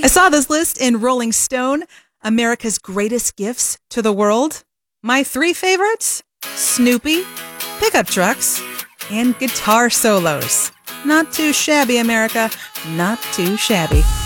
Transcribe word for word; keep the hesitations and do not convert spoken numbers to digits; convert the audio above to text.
saw this list in Rolling Stone, America's Greatest Gifts to the World. My three favorites? Snoopy, pickup trucks, and guitar solos. Not too shabby, America. Not too shabby.